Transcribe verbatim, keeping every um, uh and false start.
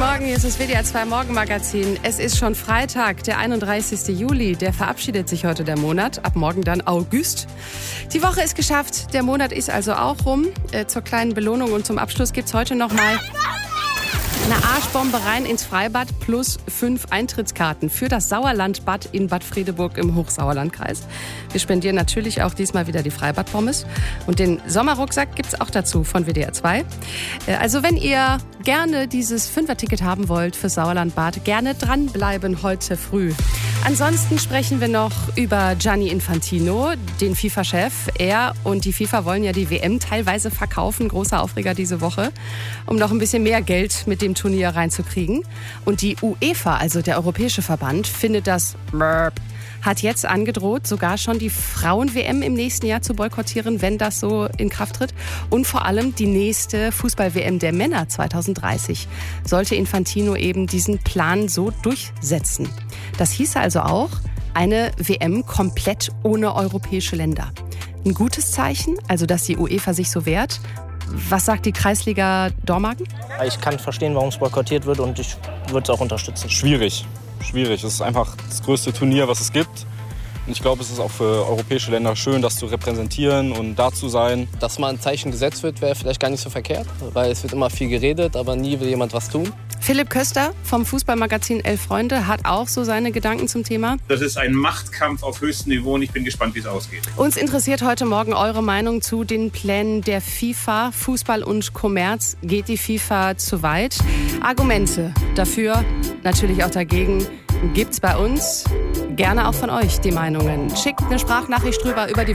Morgen, hier ist das W D R zwei Morgenmagazin. Es ist schon Freitag, der einunddreißigsten Juli. Der verabschiedet sich heute der Monat, ab morgen dann August. Die Woche ist geschafft, der Monat ist also auch rum. Äh, zur kleinen Belohnung und zum Abschluss gibt's heute noch mal eine Arschbombe rein ins Freibad plus fünf Eintrittskarten für das Sauerlandbad in Bad Fredeburg im Hochsauerlandkreis. Wir spendieren natürlich auch diesmal wieder die Freibadpommes. Und den Sommerrucksack gibt's auch dazu von W D R zwei. Also wenn ihr gerne dieses Fünfer-Ticket haben wollt für Sauerlandbad, gerne dranbleiben heute früh. Ansonsten sprechen wir noch über Gianni Infantino, den FIFA-Chef. Er und die FIFA wollen ja die W M teilweise verkaufen. Großer Aufreger diese Woche, um noch ein bisschen mehr Geld mit dem Turnier reinzukriegen. Und die UEFA, also der Europäische Verband, findet das hat jetzt angedroht, sogar schon die Frauen-W M im nächsten Jahr zu boykottieren, wenn das so in Kraft tritt. Und vor allem die nächste Fußball-W M der Männer zweitausenddreißig sollte Infantino eben diesen Plan so durchsetzen. Das hieße also auch eine W M komplett ohne europäische Länder. Ein gutes Zeichen, also dass die UEFA sich so wehrt. Was sagt die Kreisliga Dormagen? Ich kann verstehen, warum es boykottiert wird, und ich würde es auch unterstützen. Schwierig, schwierig. Es ist einfach das größte Turnier, was es gibt. Und ich glaube, es ist auch für europäische Länder schön, das zu repräsentieren und da zu sein. Dass mal ein Zeichen gesetzt wird, wäre vielleicht gar nicht so verkehrt, weil es wird immer viel geredet, aber nie will jemand was tun. Philipp Köster vom Fußballmagazin Elf Freunde hat auch so seine Gedanken zum Thema. Das ist ein Machtkampf auf höchstem Niveau und ich bin gespannt, wie es ausgeht. Uns interessiert heute Morgen eure Meinung zu den Plänen der FIFA. Fußball und Kommerz. Geht die FIFA zu weit? Argumente dafür, natürlich auch dagegen, gibt's bei uns. Gerne auch von euch die Meinungen. Schickt eine Sprachnachricht drüber über die